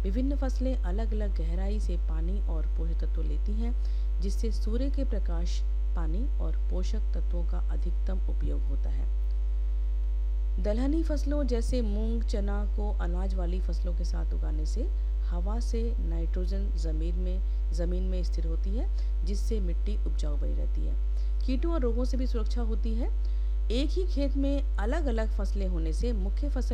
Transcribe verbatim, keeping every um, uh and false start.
विभिन्न फसलें अलग अलग गहराई से पानी और पोषक तत्व लेती हैं, जिससे सूर्य के प्रकाश, पानी और पोषक तत्वों का अधिकतम उपयोग होता है। दलहनी फसलों जैसे मूंग, चना को अनाज वाली फसलों के साथ उगाने से हवा से नाइट्रोजन जमीन में जमीन में स्थिर होती है, जिससे मिट्टी उपजाऊ बनी रहती है। कीटों और रोगों से भी सुरक्षा होती है। एक ही खेत में अलग अलग फसलें होने से मुख्य फसल